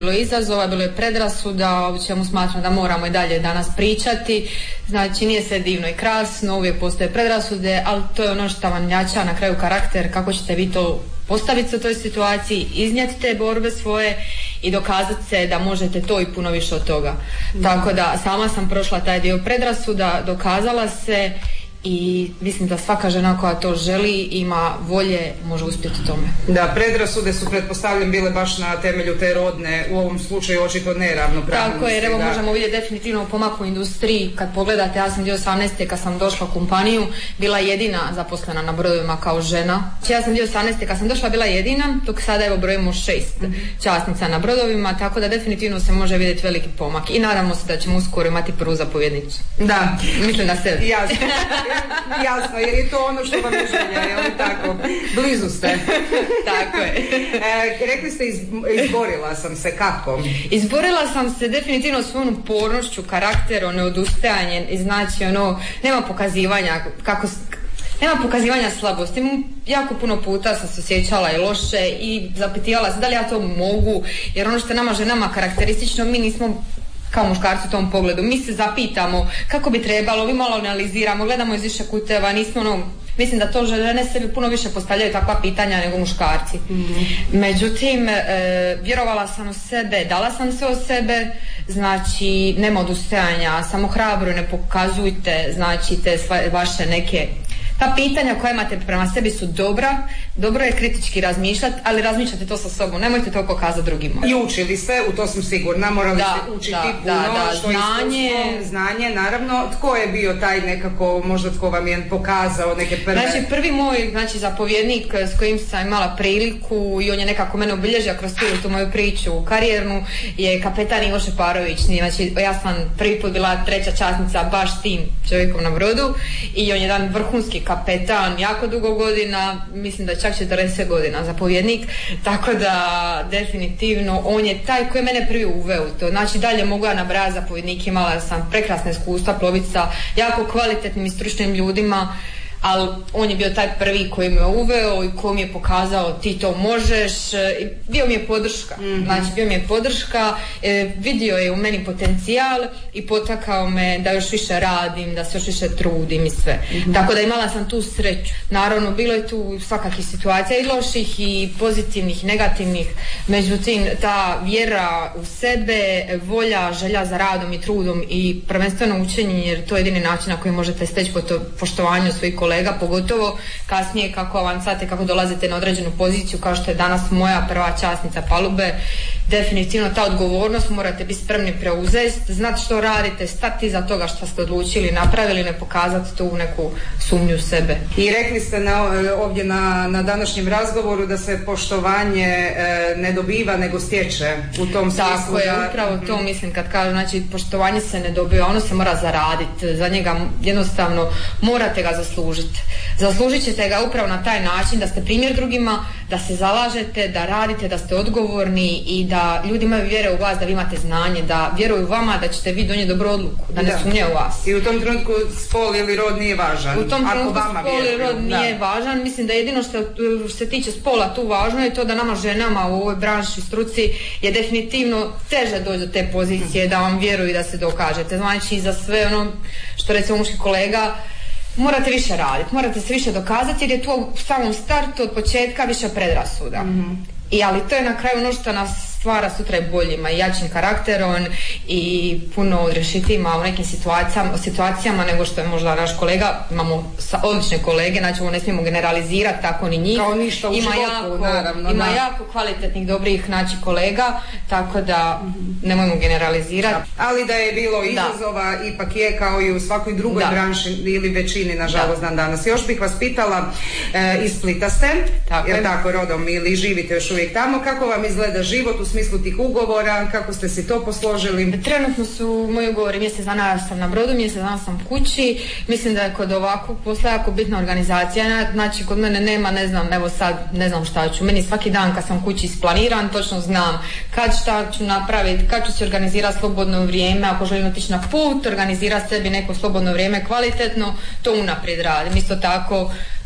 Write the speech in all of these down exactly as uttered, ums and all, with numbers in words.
Bilo je izazova, bilo je predrasuda, o čemu smatram da moramo i dalje danas pričati. Znači, nije sve divno i krasno, uvijek postoje predrasude, ali to je ono što vam jača na kraju karakter, kako ćete vi to postaviti se u toj situaciji, iznijeti te borbe svoje i dokazati se da možete to i puno više od toga. Mm. Tako da sama sam prošla taj dio predrasuda, dokazala se i mislim da svaka žena koja to želi, ima volje, može uspjeti u tome. Da, predrasude su, pretpostavljam, bile baš na temelju te rodne, u ovom slučaju očito neravnopravnosti. Tako je, jer evo da. Možemo vidjeti definitivno pomak u industriji. Kad pogledate, ja sam dvije tisuće osamnaeste kad sam došla u kompaniju, bila jedina zaposlena na brodovima kao žena. Ja sam dvije tisuće osamnaeste kad sam došla bila jedina, dok sada evo brojimo šest mm-hmm. časnica na brodovima, tako da definitivno se može vidjeti veliki pomak. I nadamo se da ćemo uskoro imati prvu zapovjednicu. Da. Mislim na sebe. Jasno. Jasno, jer je to ono što vam je želja, je li tako? Blizu ste. Tako je. E, rekli ste iz, izborila sam se, kako? Izborila sam se definitivno svojom upornošću, karakterom, neodustajanje, i znači ono, nema pokazivanja kako... Nema pokazivanja slabosti. Jako puno puta sam se osjećala i loše i zapitivala se da li ja to mogu, jer ono što je nama ženama karakteristično, mi nismo kao muškarci u tom pogledu. Mi se zapitamo kako bi trebalo, mi malo analiziramo, gledamo iz više kuteva, nismo ono, mislim da to žene sebi puno više postavljaju takva pitanja nego muškarci. Mm-hmm. Međutim, e, vjerovala sam u sebe, dala sam sve od sebe, znači nema odustajanja, samo hrabro, ne pokazujte, znači te sva, vaše neke ta pitanja koja imate prema sebi su dobra, dobro je kritički razmišljati, ali razmišljate to sa sobom, nemojte to pokazati drugima. I učili ste, u to sam sigurna, morali da, ste učiti da, puno, da, da, što znanje, znanje, naravno. Tko je bio taj nekako, možda tko vam je pokazao neke prve... Znači, prvi moj, znači, zapovjednik s kojim sam imala priliku i on je nekako mene obilježio kroz tu moju priču karijernu, je kapetan Ivo Šeparović. Znači, ja sam prvi put bila treća časnica baš s tim čovjekom na brodu i on je jedan vrhunski kapetan, jako dugo godina, mislim da je čak četrdeset godina zapovjednik, tako da definitivno on je taj koji je mene prvi uveo to. Znači dalje mogu ja nabrajati zapovjednike, imala sam prekrasna iskustva ploviti sa jako kvalitetnim i stručnim ljudima, ali on je bio taj prvi koji me uveo i koji mi je pokazao ti to možeš, bio mi je podrška, mm-hmm. znači bio mi je podrška, e, vidio je u meni potencijal i potakao me da još više radim, da se još više trudim i sve. Mm-hmm. Tako da imala sam tu sreću. Naravno, bilo je tu svakakih situacija i loših i pozitivnih, negativnih, međutim ta vjera u sebe, volja, želja za radom i trudom i prvenstveno učenje, jer to je jedini način na koji možete steći poštovanje svojih kolega, pogotovo kasnije kako avancate, kako dolazite na određenu poziciju kao što je danas moja prva časnica palube. Definitivno ta odgovornost morate biti spremni preuzeti, znati što radite, stati iza toga što ste odlučili, napravili, ne pokazati tu neku sumnju u sebe. I rekli ste na, ovdje na, na današnjem razgovoru da se poštovanje e, ne dobiva nego stječe u tom smislu. Tako je, da... upravo to mislim kad kažem, znači poštovanje se ne dobiva, ono se mora zaraditi, za njega jednostavno morate ga zaslužiti. Zaslužit ćete ga upravo na taj način da ste primjer drugima, da se zalažete, da radite, da ste odgovorni i da ljudi imaju vjere u vas, da vi imate znanje, da vjeruju vama da ćete vi donijeti dobru odluku, da ne sumnjaju u vas. I u tom trenutku spol ili rod nije važan. U tom trenutku spol ili rod nije da. važan. Mislim da jedino što se tiče spola tu važno je to da nama ženama u ovoj branši, struci je definitivno teže doći do te pozicije, da vam vjeruju i da se dokažete. Znači za sve ono što recimo muški kolega, morate više raditi, morate se više dokazati jer je tu u samom startu od početka više predrasuda. Mm-hmm. I ali to je na kraju ono što nas stvara sutra i boljima i jačim karakterom i puno odrešitijima u nekim situacijama, situacijama nego što je možda naš kolega. Imamo odlične kolege, znači ovo ne smijemo generalizirati tako ni njih. Kao ništa u ima životu, jako, naravno. Ima da. jako kvalitetnih, dobrih znači kolega, tako da nemojmo generalizirati. Da. Ali da je bilo izazova, da. ipak je kao i u svakoj drugoj da. branši ili većini, nažalost, dan danas. Još bih vas pitala, e, iz Splita ste, tako jer je. tako rodom ili živite još uvijek tamo, kako vam izgleda život u smislu tih ugovora, kako ste si to posložili? Trenutno su moji ugovori, mjesec dana sam na brodu, mjesec dana sam kući. Mislim da je kod ovakvog posla jako bitna organizacija, znači kod mene nema, ne znam, evo sad ne znam šta ću, meni svaki dan kad sam kući isplaniran, točno znam kad šta ću napraviti, kad ću se organizirati slobodno vrijeme, ako želim otići na put, organizirati sebi neko slobodno vrijeme kvalitetno, to unaprijed radim. Isto tako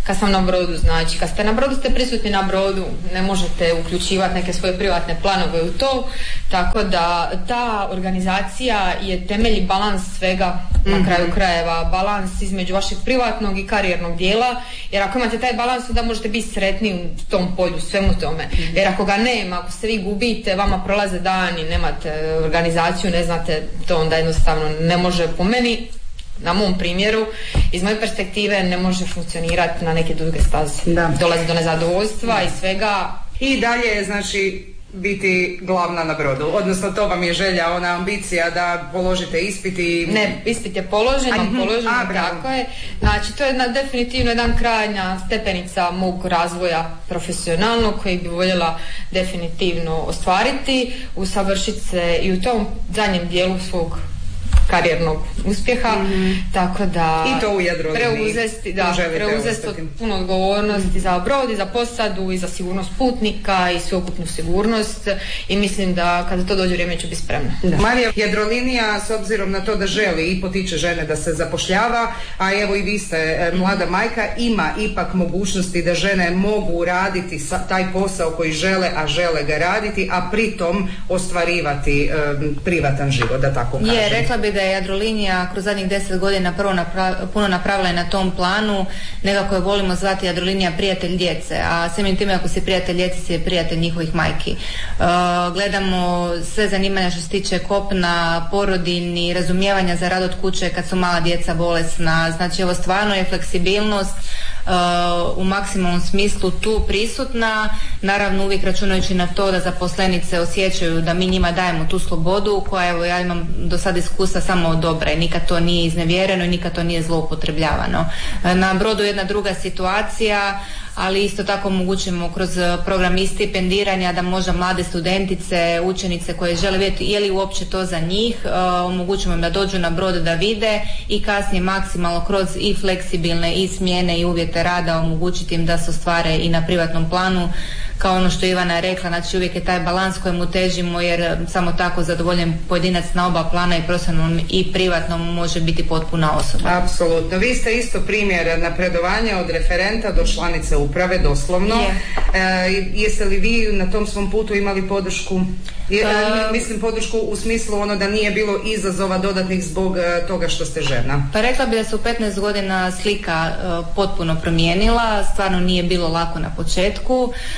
kad sam na brodu. Znači, kad ste na brodu, ste prisutni na brodu, ne možete uključivati neke svoje privatne planove u to, tako da ta organizacija je temelj i balans svega, na mm-hmm. kraju krajeva, balans između vašeg privatnog i karijernog dijela, jer ako imate taj balans, onda možete biti sretni u tom polju, svemu tome, mm-hmm. jer ako ga nema, ako se vi gubite, vama prolaze dani, nemate organizaciju, ne znate, to onda jednostavno ne može, po meni, na mom primjeru, iz moje perspektive, ne može funkcionirati na neke druge staze. Da. Dolazi do nezadovoljstva i svega. I dalje je, znači, biti glavna na brodu, odnosno to vam je želja, ona ambicija da položite ispit i... Ne, ispit je položen, on položen, tako je. Znači, to je na, definitivno jedan krajnja stepenica mog razvoja profesionalnog koji bi voljela definitivno ostvariti, usavršiti se i u tom zadnjem dijelu svog karijernog uspjeha, mm-hmm. tako da i to u Jadroliniji preuzesti, da, preuzesti puno odgovornosti za brod i za posadu i za sigurnost putnika i sveukupnu sigurnost i mislim da kada to dođe vrijeme ću biti spremna. Da. Marija, Jadrolinija s obzirom na to da želi i potiče žene da se zapošljava, a evo i vi ste mlada majka, ima ipak mogućnosti da žene mogu raditi taj posao koji žele, a žele ga raditi, a pritom ostvarivati um, privatan život, da tako kažem. Je, rekla bi da je Jadrolinija kroz zadnjih deset godina prvo napra- puno napravila na tom planu, nekako je volimo zvati Jadrolinija prijatelj djece, a samim time ako si prijatelj djece si je prijatelj njihovih majki. Uh, gledamo sve zanimanja što se tiče kopna, porodiljni, razumijevanja za rad od kuće kad su mala djeca bolesna, znači ovo stvarno je fleksibilnost Uh, u maksimalnom smislu tu prisutna, naravno uvijek računajući na to da zaposlenice osjećaju da mi njima dajemo tu slobodu koja, evo ja imam do sad iskustva samo dobra i nikad to nije iznevjereno i nikad to nije zloupotrebljavano. Uh, na brodu je jedna druga situacija, ali isto tako omogućujemo kroz program i stipendiranja da možda mlade studentice, učenice koje žele vidjeti je li uopće to za njih, uh, omogućujemo im da dođu na brod da vide i kasnije maksimalno kroz i fleksibilne i smjene i uvjete rada omogućiti im da se ostvare i na privatnom planu. Kao ono što Ivana je rekla, znači uvijek je taj balans kojemu težimo jer samo tako zadovoljen pojedinac na oba plana i profesionalnom i privatnom može biti potpuna osoba. Apsolutno. Vi ste isto primjer napredovanja od referenta do članice uprave, doslovno. Je. E, jeste li vi na tom svom putu imali podršku? Je, uh, mislim podršku u smislu ono da nije bilo izazova dodatnih zbog uh, toga što ste žena. Pa rekla bi da se u petnaest godina slika uh, potpuno promijenila, stvarno nije bilo lako na početku.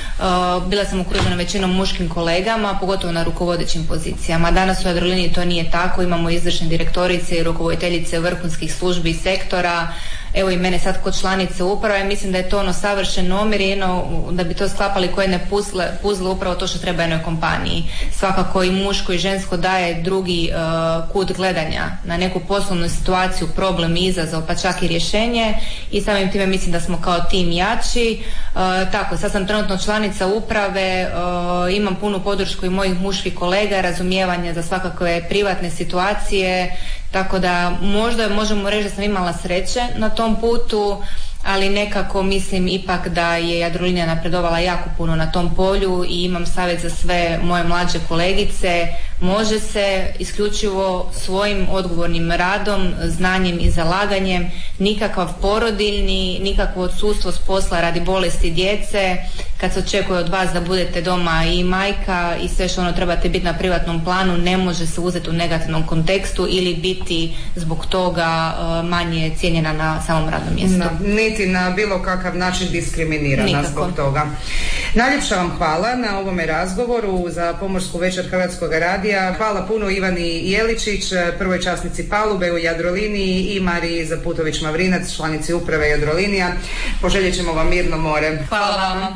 Uh, bila sam okružena većinom muškim kolegama, pogotovo na rukovodećim pozicijama. Danas u Jadroliniji to nije tako, imamo izvršne direktorice i rukovoditeljice vrhunskih službi i sektora. Evo i mene sad kod članice uprave, mislim da je to ono savršen omjer i jedno, da bi to sklapali koje ne puzle, puzle upravo to što treba jednoj kompaniji. Svakako i muško i žensko daje drugi uh, kut gledanja na neku poslovnu situaciju, problem i izazov, pa čak i rješenje i samim time mislim da smo kao tim jači. Uh, tako, sad sam trenutno članica uprave, uh, imam punu podršku i mojih muških kolega, razumijevanje za svakakve privatne situacije, tako da možda možemo reći da sam imala sreće na tom putu, ali nekako mislim ipak da je Jadrolinija napredovala jako puno na tom polju i imam savjet za sve moje mlađe kolegice, može se isključivo svojim odgovornim radom, znanjem i zalaganjem, nikakav porodiljni, nikakvo odsustvo s posla radi bolesti djece, kad se očekuje od vas da budete doma i majka i sve što ono trebate biti na privatnom planu, ne može se uzeti u negativnom kontekstu ili biti zbog toga uh, manje cijenjena na samom radnom mjestu. No, niti na bilo kakav način diskriminirana Nikako. Zbog toga. Najljepša vam hvala na ovome razgovoru za Pomorsku večer Hrvatskog radija. Hvala puno Ivani Jeličić, prvoj časnici palube u Jadroliniji i Mariji Zaputović-Mavrinac, članici uprave Jadrolinija. Poželjet ćemo vam mirno more. Hvala vama.